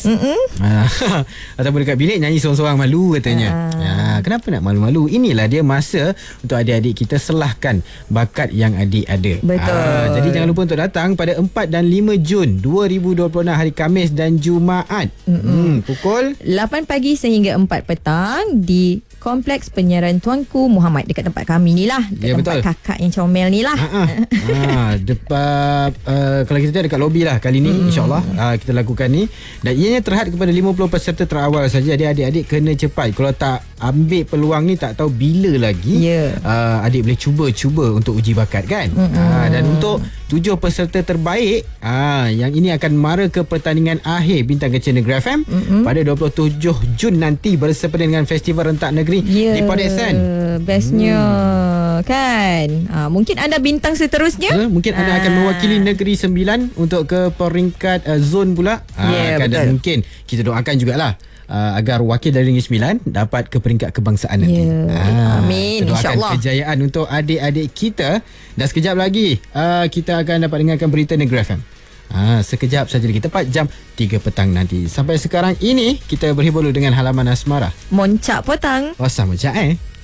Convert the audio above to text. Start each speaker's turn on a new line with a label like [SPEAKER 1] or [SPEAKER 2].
[SPEAKER 1] Ataupun dekat bilik nyanyi seorang-seorang malu katanya. Kenapa nak malu-malu? Inilah dia masa untuk adik-adik kita selahkan bakat yang adik ada.
[SPEAKER 2] Betul.
[SPEAKER 1] Jadi jangan lupa untuk datang pada 4 dan 5 Jun 2026 hari Khamis dan Jumaat. Pukul
[SPEAKER 2] 8 pagi sehingga 4 petang di Kompleks Penyiaran Tuanku Muhammad, dekat tempat kami ni lah, dekat tempat
[SPEAKER 1] betul.
[SPEAKER 2] kakak yang comel ni lah.
[SPEAKER 1] Depan kalau kita dekat lobi lah kali ni, insyaAllah kita lakukan ni. Dan ianya terhad kepada 50 peserta terawal saja. Jadi adik-adik kena cepat. Kalau tak ambil peluang ni, tak tahu bila lagi adik boleh cuba untuk uji bakat kan. Dan untuk 7 peserta terbaik, yang ini akan mara ke pertandingan akhir Bintang Kecil Negeri FM pada 27 Jun nanti bersempena dengan Festival Rentak Negeri di Padang.
[SPEAKER 2] Bestnya kan. Mungkin anda bintang seterusnya.
[SPEAKER 1] Mungkin anda akan mewakili Negeri Sembilan untuk ke peringkat zon pula. Dan mungkin kita doakan jugalah agar wakil dari Negeri Sembilan dapat ke peringkat kebangsaan nanti.
[SPEAKER 2] Amin, insyaAllah.
[SPEAKER 1] Kejayaan untuk adik-adik kita. Dan sekejap lagi kita akan dapat dengarkan berita Negeri FM. Sekejap saja lagi, tepat jam 3 petang nanti. Sampai sekarang ini kita berhibur dengan halaman asmara.
[SPEAKER 2] Moncak petang.
[SPEAKER 1] Sama je